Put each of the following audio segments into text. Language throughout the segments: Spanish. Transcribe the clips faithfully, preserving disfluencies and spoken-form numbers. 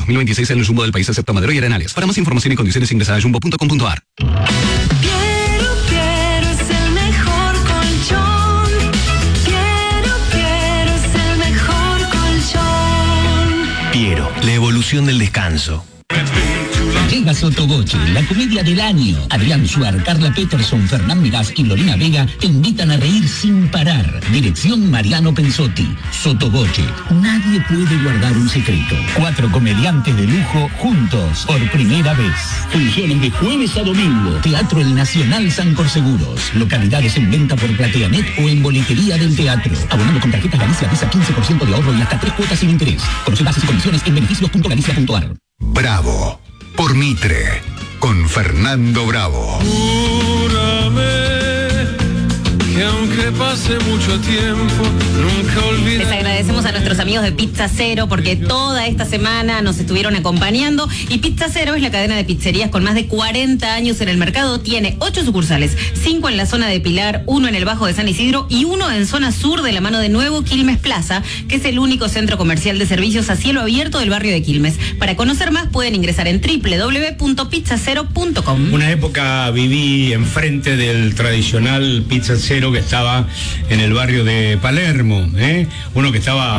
dos mil veintiséis en el Jumbo del país, excepto Madero y Arenales. Para más información y condiciones ingresa a jumbo punto com punto a r. Quiero, quiero, es el mejor colchón. Quiero, quiero, es el mejor colchón. Piero, la evolución del descanso. Llega Sotoboche, la comedia del año. Adrián Suar, Carla Peterson, Fernán Mirás y Lorena Vega te invitan a reír sin parar. Dirección Mariano Pensotti. Sotoboche, nadie puede guardar un secreto. Cuatro comediantes de lujo juntos por primera vez. Funciones de jueves a domingo. Teatro El Nacional San Corseguros. Localidades en venta por Plateanet o en boletería del teatro. Abonando con tarjetas Galicia Visa quince por ciento de ahorro y hasta tres cuotas sin interés. Conoce bases y condiciones en beneficios punto galicia punto a r. Bravo, por Mitre, con Fernando Bravo. Júrame que aunque pase mucho tiempo, nunca olvides. Les agradecemos a nuestros amigos de Pizza Cero porque toda esta semana nos estuvieron acompañando. Y Pizza Cero es la cadena de pizzerías con más de cuarenta años en el mercado. Tiene ocho sucursales, cinco en la zona de Pilar, uno en el Bajo de San Isidro y uno en zona sur de la mano de Nuevo Quilmes Plaza, que es el único centro comercial de servicios a cielo abierto del barrio de Quilmes. Para conocer más pueden ingresar en doble u doble u doble u punto pizza cero punto com. Una época viví enfrente del tradicional Pizza Cero que estaba en el barrio de Palermo, ¿eh? Uno que estaba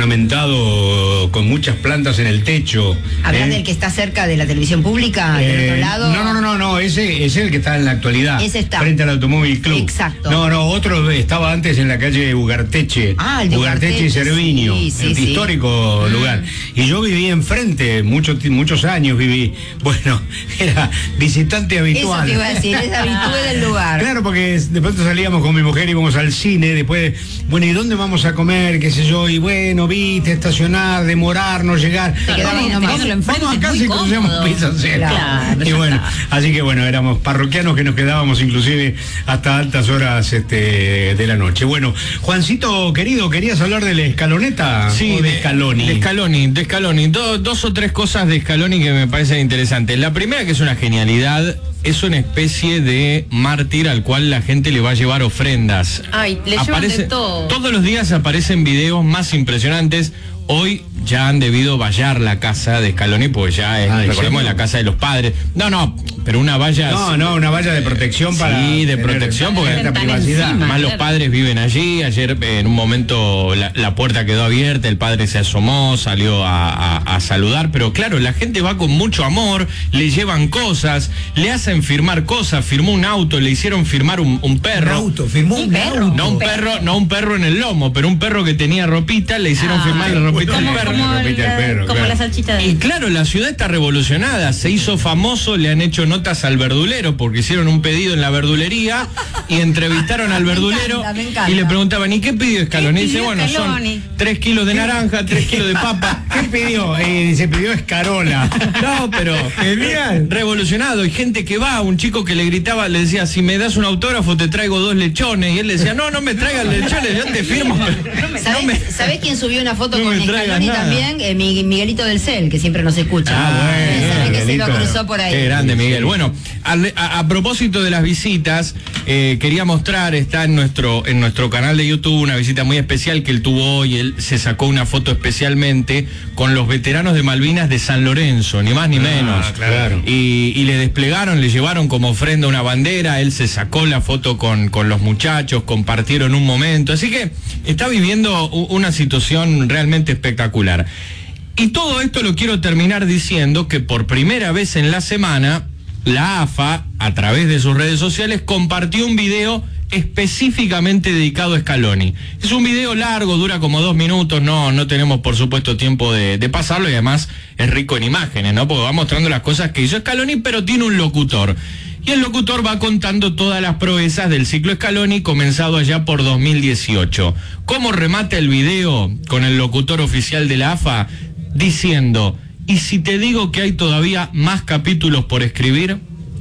ornamentado con muchas plantas en el techo. ¿Hablas ¿eh? del que está cerca de la televisión pública, Eh, del otro lado? No, no, no, no, no, ese es el que está en la actualidad. Ese está. Frente al Automóvil Club. Exacto. No, no, otro estaba antes en la calle Ugarteche. Ah, el de Ugarteche y Ugarteche, Cerviño. sí, sí, el sí. histórico Mm. lugar. Y yo viví enfrente, muchos, muchos años viví. Bueno, era visitante habitual. Eso te iba a decir, es habitué del lugar. Claro, porque de pronto salíamos con mi mujer, íbamos al cine, después, bueno, ¿y dónde vamos a comer? Qué sé yo, y bueno, viste, estacionar, demorarnos, llegar. Te quedaba ahí nomás. Teniéndolo enfrente, Vamos es acá muy si cruzamos cómodo. Pizza Cero. Claro, Y ya bueno, está. así que bueno, éramos parroquianos que nos quedábamos inclusive hasta altas horas este, de la noche. Bueno, Juancito querido, ¿querías hablar de la escaloneta? Sí, ¿O de Scaloni? De Scaloni, de Scaloni. Do- dos o tres cosas de Scaloni que me parecen interesantes. La primera, que es una genialidad, es una especie de mártir al cual la gente le va a llevar ofrendas. Ay, le llevan de todo. Todos los días aparecen videos más impresionantes. Hoy ya han debido vallar la casa de Scaloni, porque ya es, Ay, recordemos, ¿sí? la casa de los padres. No, no, pero una valla... No, no, una valla de protección para... Sí, de tener protección, porque esta Tan privacidad. encima. Además los padres viven allí. Ayer eh, en un momento la, la puerta quedó abierta, el padre se asomó, salió a, a- a saludar, pero claro, la gente va con mucho amor, le llevan cosas, le hacen firmar cosas, firmó un auto, le hicieron firmar un, un perro. Un auto, firmó un, Un perro. auto. No un perro, no un perro en el lomo, pero un perro que tenía ropita, le hicieron Ah, firmar la ropita del Como, perro. como, repite el la, perro, como claro. la salchicha de... Y claro, la ciudad está revolucionada, se hizo famoso, le han hecho notas al verdulero porque hicieron un pedido en la verdulería y entrevistaron al Me verdulero encanta, me encanta. y le preguntaban, ¿y qué pidió Scaloni? Y dice, pidió bueno, Scaloni? son tres kilos de naranja, tres kilos de papa. ¿Qué pidió? Eh, se pidió escarola. No, pero Genial. revolucionado. Hay gente que va, un chico que le gritaba, le decía, si me das un autógrafo te traigo dos lechones. Y él le decía, no, no me traigas lechones, yo te firmo. pero no ¿Sabés, me- ¿sabés quién subió una foto no con me traigas Scaloni nada. también? Eh, Mi- Miguelito del Cel, que siempre nos escucha. Ah, bueno, Eh, se ve que se lo Miguelito. cruzó por ahí. Qué grande, Miguel. Sí. Bueno, al- a, a propósito de las visitas, eh, quería mostrar, está en nuestro, en nuestro canal de YouTube, una visita muy especial que él tuvo hoy. Él se sacó una foto especialmente con los veteranos de Malvinas de San Lorenzo, ni más ni menos. claro. Y, y le desplegaron, le llevaron como ofrenda una bandera, él se sacó la foto con, con los muchachos, compartieron un momento. Así que está viviendo u- una situación realmente espectacular. Y todo esto lo quiero terminar diciendo que por primera vez en la semana, la A F A, a través de sus redes sociales, compartió un video específicamente dedicado a Scaloni. Es un video largo, dura como dos minutos, no, no tenemos por supuesto tiempo de, de pasarlo, y además es rico en imágenes, ¿no? Porque va mostrando las cosas que hizo Scaloni, pero tiene un locutor. Y el locutor va contando todas las proezas del ciclo Scaloni, comenzado allá por dos mil dieciocho. ¿Cómo remata el video con el locutor oficial de la A F A? Diciendo, ¿y si te digo que hay todavía más capítulos por escribir?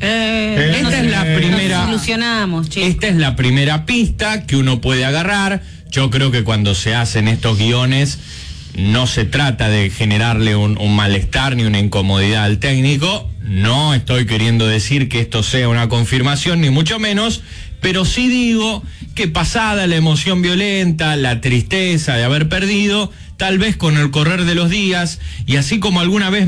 Eh, Esta nos- es la nos primera. ilusionamos, chicos. Esta es la primera pista que uno puede agarrar. Yo creo que cuando se hacen estos guiones no se trata de generarle un, un malestar ni una incomodidad al técnico. No estoy queriendo decir que esto sea una confirmación, ni mucho menos, pero sí digo que pasada la emoción violenta, la tristeza de haber perdido, tal vez con el correr de los días, y así como alguna vez